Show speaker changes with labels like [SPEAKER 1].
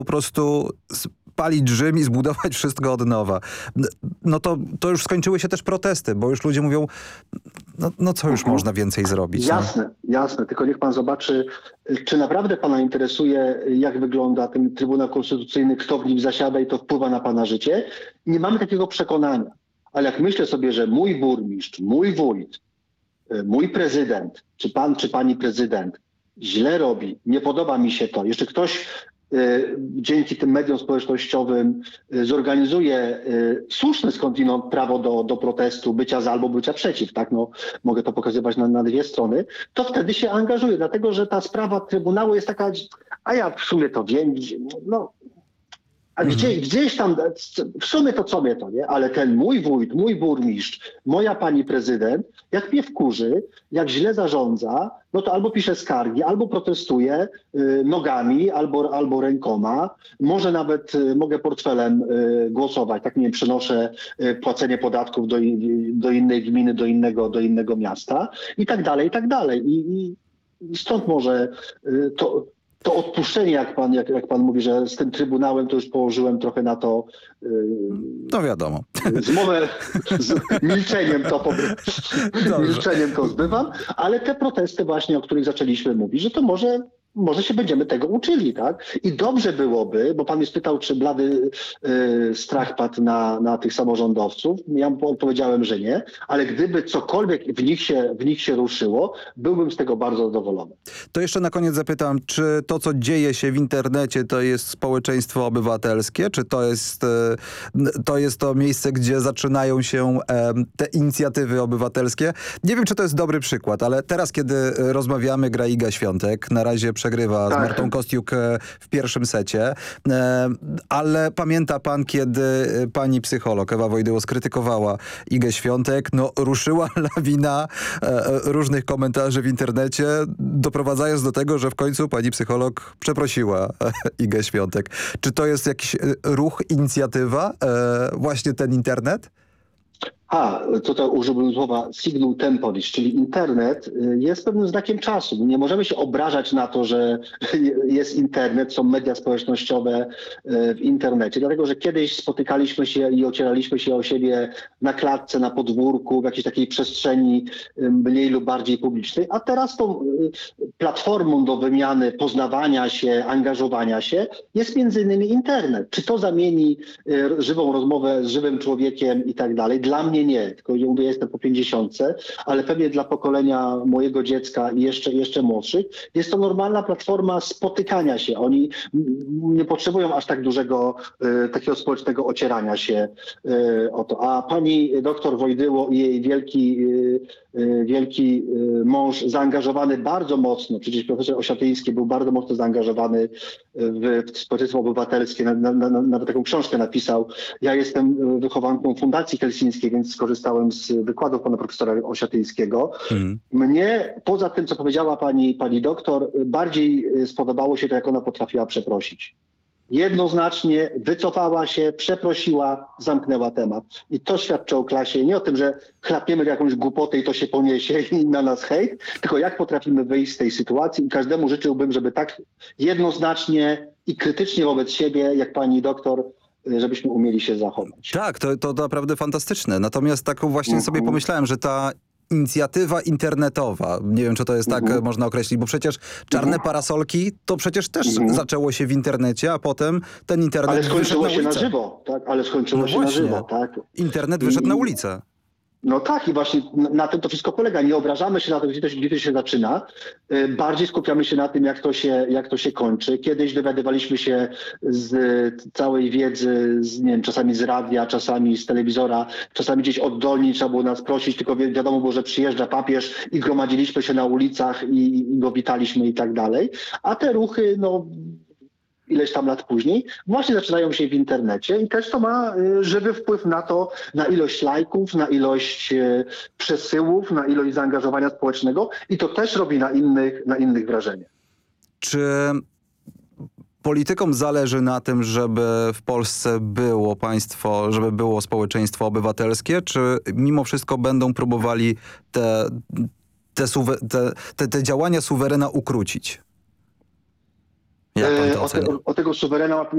[SPEAKER 1] po prostu spalić Rzym i zbudować wszystko od nowa. No to już skończyły się też protesty, bo już ludzie mówią, no co już można więcej zrobić?
[SPEAKER 2] Jasne, jasne. Tylko niech pan zobaczy, czy naprawdę pana interesuje, jak wygląda ten Trybunał Konstytucyjny, kto w nim zasiada i to wpływa na pana życie. Nie mamy takiego przekonania. Ale jak myślę sobie, że mój burmistrz, mój wójt, mój prezydent, czy pan, czy pani prezydent źle robi, nie podoba mi się to, jeszcze ktoś dzięki tym mediom społecznościowym zorganizuje słuszne skądinąd prawo do protestu, bycia za albo bycia przeciw, tak? No, mogę to pokazywać na dwie strony, to wtedy się angażuje, dlatego że ta sprawa Trybunału jest taka, a ja w sumie to wiem, no, a gdzieś tam, w sumie to co mnie to, nie? Ale ten mój wójt, mój burmistrz, moja pani prezydent, jak mnie wkurzy, jak źle zarządza, no to albo pisze skargi, albo protestuje nogami, albo rękoma. Może nawet mogę portfelem głosować. Tak, nie wiem, przenoszę płacenie podatków do innej gminy, do innego miasta i tak dalej, i tak dalej. I stąd może to odpuszczenie, jak pan mówi, że z tym Trybunałem, to już położyłem trochę na to.
[SPEAKER 1] No wiadomo.
[SPEAKER 2] Z milczeniem to zbywam, ale te protesty właśnie, o których zaczęliśmy mówić, że to może się będziemy tego uczyli, tak? I dobrze byłoby, bo pan mnie spytał, czy blady strach padł na tych samorządowców. Ja odpowiedziałem, że nie, ale gdyby cokolwiek w nich się ruszyło, byłbym z tego bardzo zadowolony.
[SPEAKER 1] To jeszcze na koniec zapytam, czy to, co dzieje się w internecie, to jest społeczeństwo obywatelskie, czy to jest to miejsce, gdzie zaczynają się te inicjatywy obywatelskie? Nie wiem, czy to jest dobry przykład, ale teraz, kiedy rozmawiamy, gra Iga Świątek, na razie przegrywa z Martą Kostiuk w pierwszym secie, ale pamięta pan, kiedy pani psycholog Ewa Wojdyło skrytykowała Igę Świątek, no ruszyła lawina różnych komentarzy w internecie, doprowadzając do tego, że w końcu pani psycholog przeprosiła Igę Świątek. Czy to jest jakiś ruch, inicjatywa, właśnie ten internet?
[SPEAKER 2] Tutaj użyłbym słowa signum temporis, czyli internet jest pewnym znakiem czasu. Nie możemy się obrażać na to, że jest internet, są media społecznościowe w internecie, dlatego że kiedyś spotykaliśmy się i ocieraliśmy się o siebie na klatce, na podwórku, w jakiejś takiej przestrzeni mniej lub bardziej publicznej, a teraz tą platformą do wymiany, poznawania się, angażowania się jest między innymi internet. Czy to zamieni żywą rozmowę z żywym człowiekiem i tak dalej? Dla mnie nie, tylko ja mówię, jestem po 50, ale pewnie dla pokolenia mojego dziecka i jeszcze młodszych jest to normalna platforma spotykania się. Oni nie potrzebują aż tak dużego takiego społecznego ocierania się o to. A pani doktor Wojdyło i jej wielki mąż zaangażowany bardzo mocno, przecież profesor Osiatyński był bardzo mocno zaangażowany w społeczeństwo obywatelskie, nawet taką książkę napisał. Ja jestem wychowanką Fundacji Helsińskiej, więc skorzystałem z wykładów pana profesora Osiatyńskiego. Mnie, poza tym, co powiedziała pani doktor, bardziej spodobało się to, jak ona potrafiła przeprosić. Jednoznacznie wycofała się, przeprosiła, zamknęła temat. I to świadczy o klasie. Nie o tym, że chlapiemy w jakąś głupotę i to się poniesie i na nas hejt, tylko jak potrafimy wyjść z tej sytuacji. I każdemu życzyłbym, żeby tak jednoznacznie i krytycznie wobec siebie, jak pani doktor, żebyśmy umieli się zachować.
[SPEAKER 1] Tak, to naprawdę fantastyczne. Natomiast taką właśnie sobie pomyślałem, że ta inicjatywa internetowa, nie wiem, czy to jest tak można określić, bo przecież czarne parasolki to przecież też zaczęło się w internecie, a potem ten internet
[SPEAKER 2] ale
[SPEAKER 1] wyszedł
[SPEAKER 2] skończyło
[SPEAKER 1] na
[SPEAKER 2] się
[SPEAKER 1] ulicę.
[SPEAKER 2] na żywo, tak? Ale skończyło się
[SPEAKER 1] właśnie.
[SPEAKER 2] na żywo, tak?
[SPEAKER 1] Internet wyszedł na ulicę.
[SPEAKER 2] No tak i właśnie na tym to wszystko polega. Nie obrażamy się na to, gdzie to się zaczyna. Bardziej skupiamy się na tym, jak to się kończy. Kiedyś dowiadywaliśmy się z całej wiedzy, nie wiem, czasami z radia, czasami z telewizora, czasami gdzieś oddolnie trzeba było nas prosić, tylko wiadomo było, że przyjeżdża papież i gromadziliśmy się na ulicach i go witaliśmy i tak dalej. A te ruchy, no ileś tam lat później, właśnie zaczynają się w internecie i też to ma żywy wpływ na to, na ilość lajków, na ilość przesyłów, na ilość zaangażowania społecznego i to też robi na innych wrażenie.
[SPEAKER 1] Czy politykom zależy na tym, żeby w Polsce było państwo, żeby było społeczeństwo obywatelskie, czy mimo wszystko będą próbowali te działania suwerena ukrócić? Jak pan to ocenia?
[SPEAKER 2] O tego suwerena